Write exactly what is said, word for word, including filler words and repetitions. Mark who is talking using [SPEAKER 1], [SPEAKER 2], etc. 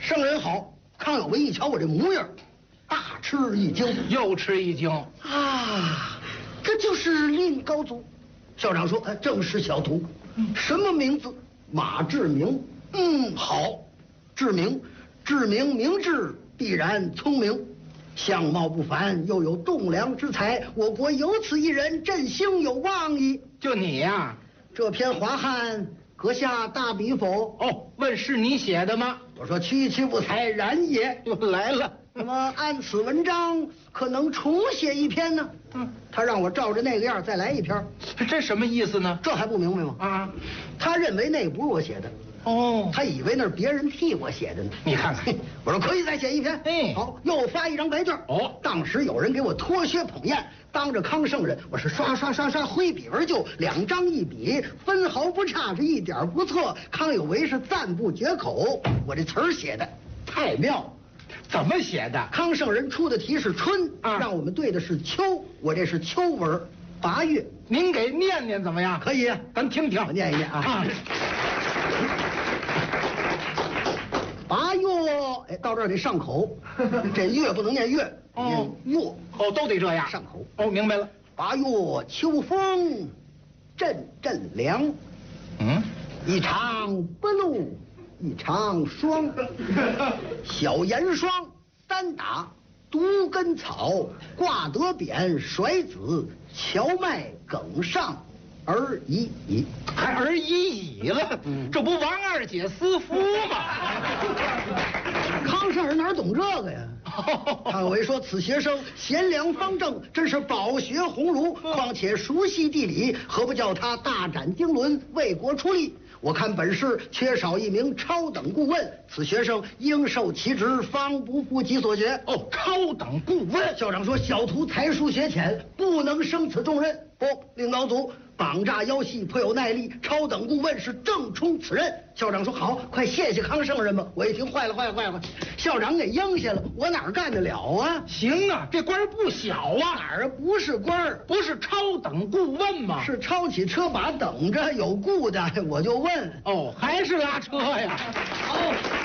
[SPEAKER 1] 圣人好。康有为一瞧我这模样，大吃一惊，
[SPEAKER 2] 又吃一惊
[SPEAKER 1] 啊！这就是令高祖。校长说：“哎，正是小徒。嗯，什么名字？马志明。嗯，好，志明，志明明智，必然聪明。”相貌不凡，又有栋梁之才，我国有此一人，振兴有望矣。
[SPEAKER 2] 就你呀、啊？
[SPEAKER 1] 这篇华汉，阁下大笔否？
[SPEAKER 2] 哦，问是你写的吗？
[SPEAKER 1] 我说区区不才，然也。
[SPEAKER 2] 又来了。
[SPEAKER 1] 那么按此文章，可能重写一篇呢？嗯，他让我照着那个样再来一篇。
[SPEAKER 2] 这什么意思呢？
[SPEAKER 1] 这还不明白吗？啊，他认为那不是我写的。哦，他以为那是别人替我写的呢。
[SPEAKER 2] 你看看，
[SPEAKER 1] 我说可以再写一篇。哎，好，又发一张白卷。哦，当时有人给我脱靴捧砚，当着康圣人，我是刷刷刷刷挥笔而就，两张一笔，分毫不差，是一点不错。康有为是赞不绝口，我这词儿写的太妙。
[SPEAKER 2] 怎么写的？
[SPEAKER 1] 康圣人出的题是春，啊，让我们对的是秋，我这是秋文，八月。
[SPEAKER 2] 您给念念怎么样？
[SPEAKER 1] 可以，
[SPEAKER 2] 咱听听，
[SPEAKER 1] 我念一念啊。啊八月，哎，到这儿得上口，这月不能念月，念月。
[SPEAKER 2] 哦，都得这样
[SPEAKER 1] 上口。
[SPEAKER 2] 哦，明白了。
[SPEAKER 1] 八月秋风阵阵凉，
[SPEAKER 2] 嗯，
[SPEAKER 1] 一场不露一场霜，小严霜单打独根草，挂得扁甩子荞麦梗上。而已矣，
[SPEAKER 2] 还而已矣了，嗯，这不王二姐私夫吗？
[SPEAKER 1] 康圣人哪懂这个呀？康有为说：“此学生贤良方正，真是饱学鸿儒，况且熟悉地理，何不叫他大展经纶，为国出力？我看本市缺少一名超等顾问，此学生应受其职，方不负其所学。”
[SPEAKER 2] 哦，超等顾问。
[SPEAKER 1] 校长说：“小徒才疏学浅，不能胜此重任。”不，令老祖。绑架腰细，颇有耐力。超等顾问是正充此任。校长说：“好，快谢谢康圣人吧。”我一听，坏了，坏了，坏了！校长给应下了，我哪儿干得了啊？
[SPEAKER 2] 行啊，这官不小啊。
[SPEAKER 1] 哪儿啊？不是官儿，
[SPEAKER 2] 不是超等顾问吗？
[SPEAKER 1] 是抄起车把等着有雇的，我就问。
[SPEAKER 2] 哦，还是拉车呀？
[SPEAKER 1] 好。